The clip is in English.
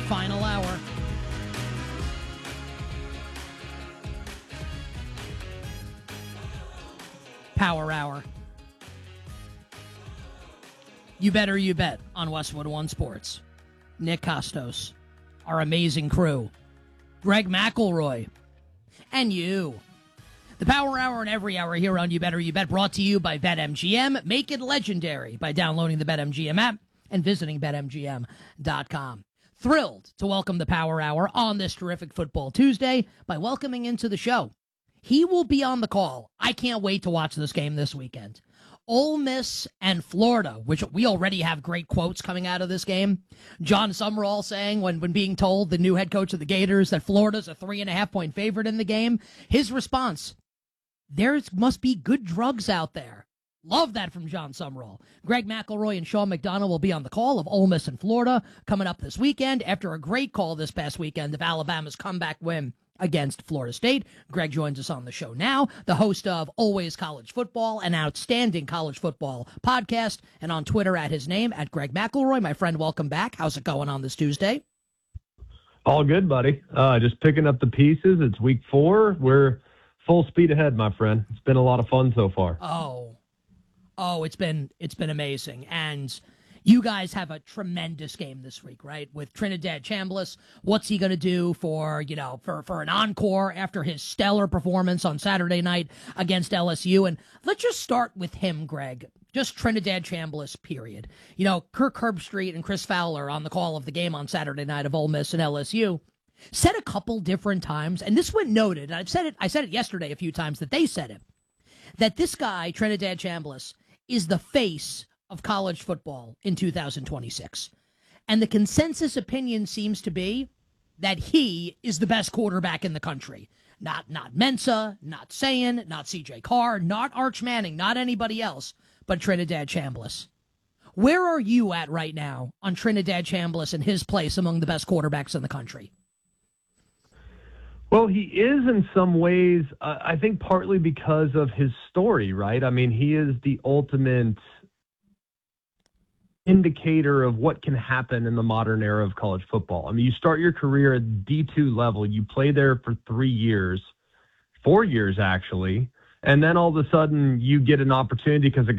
Final hour. Power hour. You better you bet on Westwood One Sports. Nick Costos, our amazing crew, Greg McElroy, and you. The Power Hour and every hour here on You Better You Bet, brought to you by BetMGM. Make it legendary by downloading the BetMGM app and visiting BetMGM.com. Thrilled to welcome the Power Hour on this terrific Football Tuesday by welcoming into the show. He will be on the call. I can't wait to watch this game this weekend. Ole Miss and Florida, which we already have great quotes coming out of this game. John Sumrall saying when being told, the new head coach of the Gators, that Florida's a 3.5-point favorite in the game, his response, there must be good drugs out there. Love that from John Sumrall. Greg McElroy and Sean McDonough will be on the call of Ole Miss and Florida coming up this weekend after a great call this past weekend of Alabama's comeback win against Florida State. Greg joins us on the show now, the host of Always College Football, an outstanding college football podcast, and on Twitter at his name, at Greg McElroy. My friend, welcome back. How's it going on this Tuesday? All good, buddy. Just picking up the pieces. It's week 4. We're full speed ahead, my friend. It's been a lot of fun so far. Oh, it's been amazing. And you guys have a tremendous game this week, right? With Trinidad Chambliss, what's he going to do for an encore after his stellar performance on Saturday night against LSU? And let's just start with him, Greg. Just Trinidad Chambliss, period. Kirk Herbstreit and Chris Fowler on the call of the game on Saturday night of Ole Miss and LSU said a couple different times, and this went noted. I said it yesterday a few times that they said it, that this guy, Trinidad Chambliss, is the face of college football in 2026. And the consensus opinion seems to be that he is the best quarterback in the country. Not Mensa, not Sayin, not C.J. Carr, not Arch Manning, not anybody else, but Trinidad Chambliss. Where are you at right now on Trinidad Chambliss and his place among the best quarterbacks in the country? Well, he is in some ways, I think partly because of his story, right? I mean, he is the ultimate indicator of what can happen in the modern era of college football. I mean, you start your career at D2 level, you play there for 3 years, 4 years actually, and then all of a sudden you get an opportunity because a